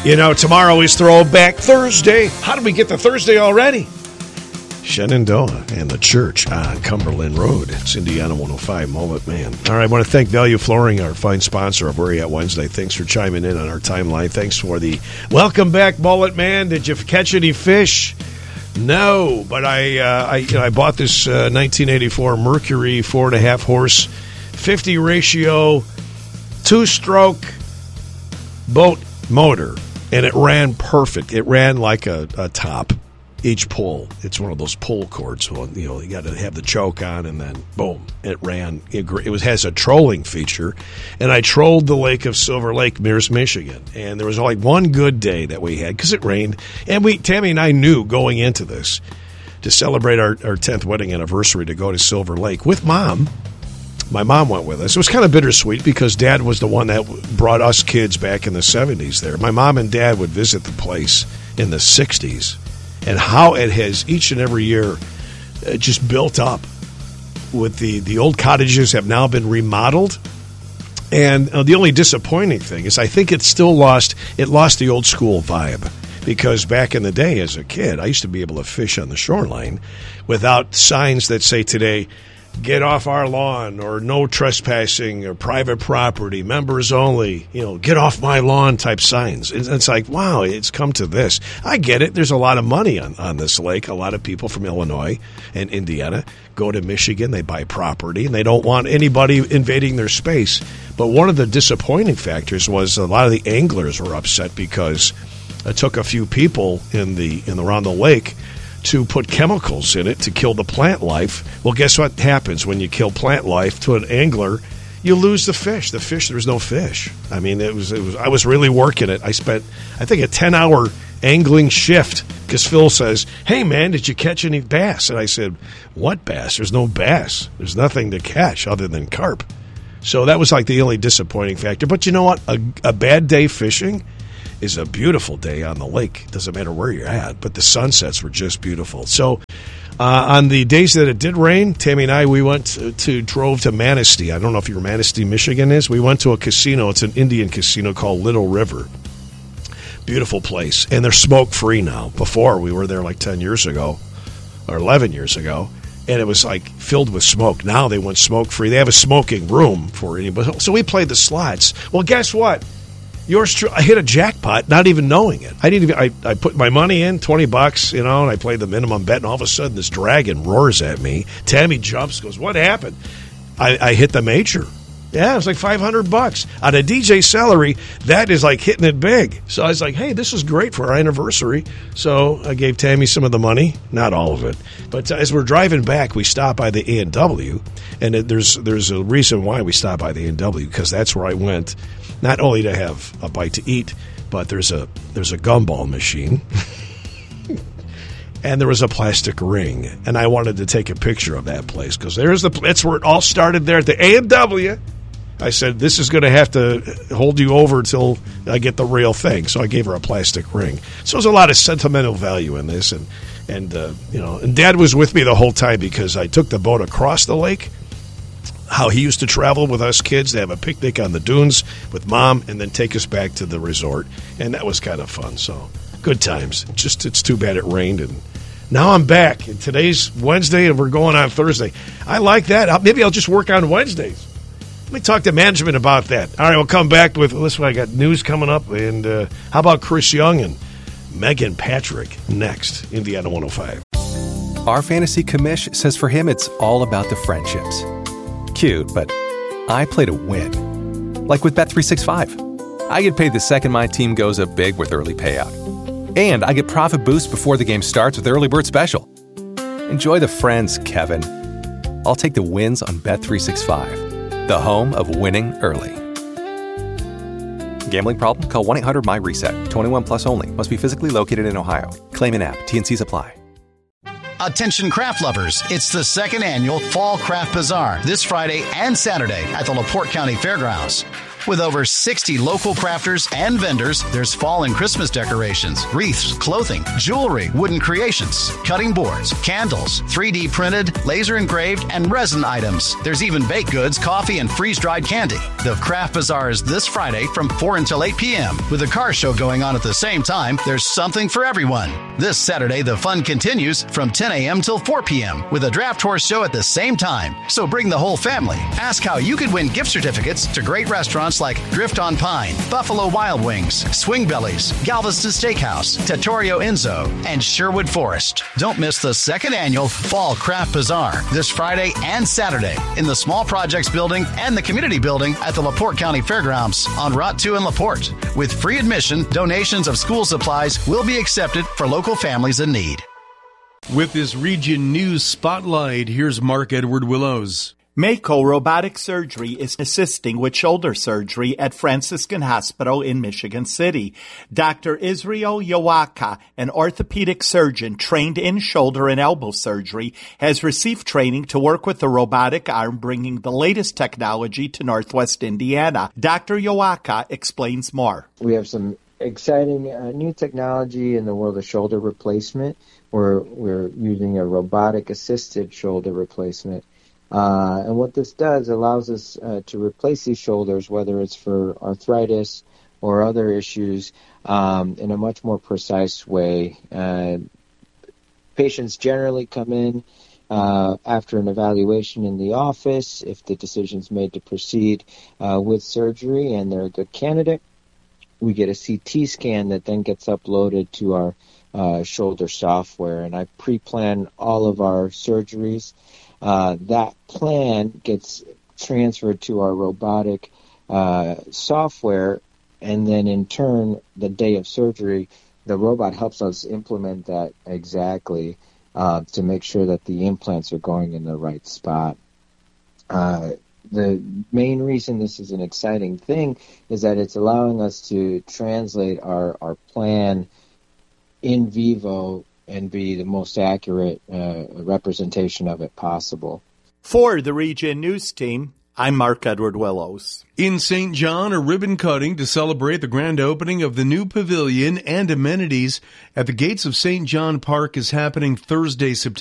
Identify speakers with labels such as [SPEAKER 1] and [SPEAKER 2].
[SPEAKER 1] Tomorrow is Throwback Thursday. How did we get to Thursday already? Shenandoah and the church on Cumberland Road. It's Indiana 105, Mullet Man. All right, I want to thank Value Flooring, our fine sponsor of Where You At Wednesday. Thanks for chiming in on our timeline. Thanks for the welcome back, Mullet Man. Did you catch any fish? No, but I bought this 1984 Mercury 4.5 horse, 50 ratio, 2-stroke boat motor, and it ran perfect. It ran like a top. Each pull, it's one of those pull cords. So, you got to have the choke on, and then boom, it ran. It has a trolling feature, and I trolled the lake of Silver Lake, Mears, Michigan. And there was only one good day that we had because it rained. And Tammy and I knew going into this to celebrate our 10th wedding anniversary to go to Silver Lake with Mom. My mom went with us. It was kind of bittersweet because Dad was the one that brought us kids back in the 70s there. My mom and Dad would visit the place in the 60s. And how it has each and every year just built up with the old cottages have now been remodeled. And the only disappointing thing is I think it lost the old school vibe. Because back in the day as a kid, I used to be able to fish on the shoreline without signs that say today, get off our lawn, or no trespassing, or private property, members only, get off my lawn type signs. It's like, wow, it's come to this. I get it. There's a lot of money on this lake. A lot of people from Illinois and Indiana go to Michigan. They buy property, and they don't want anybody invading their space. But one of the disappointing factors was a lot of the anglers were upset because it took a few people around the lake to put chemicals in it to kill the plant life. Well, guess what happens when you kill plant life to an angler? You lose the fish. There's no fish. I mean, it was. I was really working it. I spent, I think, a 10-hour angling shift because Phil says, "Hey, man, did you catch any bass?" And I said, "What bass? There's no bass. There's nothing to catch other than carp." So that was like the only disappointing factor. But you know what? A bad day fishing is a beautiful day on the lake. Doesn't matter where you're at, but the sunsets were just beautiful. So on the days that it did rain, Tammy and I, we drove to Manistee. I don't know if your Manistee, Michigan is. We went to a casino. It's an Indian casino called Little River. Beautiful place. And they're smoke-free now. Before, we were there like 10 years ago or 11 years ago, and it was like filled with smoke. Now they went smoke-free. They have a smoking room for anybody. So we played the slots. Well, guess what? Yours true. I hit a jackpot, not even knowing it. I put my money in, $20, and I played the minimum bet, and all of a sudden this dragon roars at me. Tammy jumps, goes, "What happened?" I hit the major. Yeah, it was like $500 out of DJ salary. That is like hitting it big. So I was like, "Hey, this is great for our anniversary." So I gave Tammy some of the money, not all of it. But as we're driving back, we stopped by the A&W, and there's a reason why we stopped by the A&W because that's where I went. Not only to have a bite to eat, but there's a gumball machine, and there was a plastic ring, and I wanted to take a picture of that place because that's where it all started there at the A&W. I said, this is going to have to hold you over until I get the real thing. So I gave her a plastic ring. So there's a lot of sentimental value in this, and Dad was with me the whole time because I took the boat across the lake. How he used to travel with us kids to have a picnic on the dunes with Mom and then take us back to the resort. And that was kind of fun. So good times. It's too bad it rained. And now I'm back. And today's Wednesday and we're going on Thursday. I like that. Maybe I'll just work on Wednesdays. Let me talk to management about that. All right, we'll come back with, listen, I got news coming up. And how about Chris Young and Megan Patrick next, Indiana 105.
[SPEAKER 2] Our fantasy commish says for him it's all about the friendships. Cute, but I play to win. Like with Bet365. I get paid the second my team goes up big with early payout. And I get profit boost before the game starts with Early Bird Special. Enjoy the friends, Kevin. I'll take the wins on Bet365, the home of winning early. Gambling problem? Call 1-800-MY-RESET. 21 plus only. Must be physically located in Ohio. Claim in app. T&Cs apply.
[SPEAKER 3] Attention craft lovers, it's the second annual Fall Craft Bazaar this Friday and Saturday at the LaPorte County Fairgrounds. With over 60 local crafters and vendors, there's fall and Christmas decorations, wreaths, clothing, jewelry, wooden creations, cutting boards, candles, 3D printed, laser engraved, and resin items. There's even baked goods, coffee, and freeze-dried candy. The Craft Bazaar is this Friday from 4 until 8 p.m. With a car show going on at the same time, there's something for everyone. This Saturday, the fun continues from 10 a.m. till 4 p.m. with a draft horse show at the same time. So bring the whole family. Ask how you could win gift certificates to great restaurants like Drift on Pine, Buffalo Wild Wings, Swing Bellies, Galveston Steakhouse, Trattoria Enzo, and Sherwood Forest. Don't miss the second annual Fall Craft Bazaar this Friday and Saturday in the Small Projects Building and the Community Building at the LaPorte County Fairgrounds on Route 2 in LaPorte. With free admission, donations of school supplies will be accepted for local families in need.
[SPEAKER 4] With this Region News Spotlight, here's Mark Edward Willows.
[SPEAKER 5] Mako Robotic Surgery is assisting with shoulder surgery at Franciscan Hospital in Michigan City. Dr. Israel Yawaka, an orthopedic surgeon trained in shoulder and elbow surgery, has received training to work with the robotic arm, bringing the latest technology to Northwest Indiana. Dr. Yawaka explains more.
[SPEAKER 6] We have some exciting new technology in the world of shoulder replacement. We're using a robotic-assisted shoulder replacement. And what this does allows us to replace these shoulders, whether it's for arthritis or other issues, in a much more precise way. Patients generally come in after an evaluation in the office if the decision's made to proceed with surgery and they're a good candidate. We get a CT scan that then gets uploaded to our shoulder software, and I pre-plan all of our surgeries. That plan gets transferred to our robotic software, and then in turn, the day of surgery, the robot helps us implement that exactly to make sure that the implants are going in the right spot. The main reason this is an exciting thing is that it's allowing us to translate our plan in vivo and be the most accurate representation of it possible.
[SPEAKER 5] For the Region News Team, I'm Mark Edward Willows.
[SPEAKER 4] In St. John, a ribbon cutting to celebrate the grand opening of the new pavilion and amenities at the gates of St. John Park is happening Thursday, September